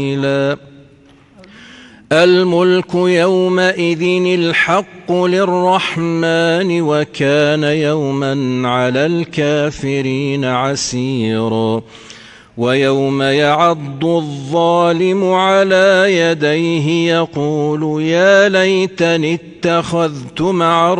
الملك يومئذ الحق للرحمن وكان يوما على الكافرين عسيرا ويوم يعض الظالم على يديه يقول يا ليتني اتخذت مع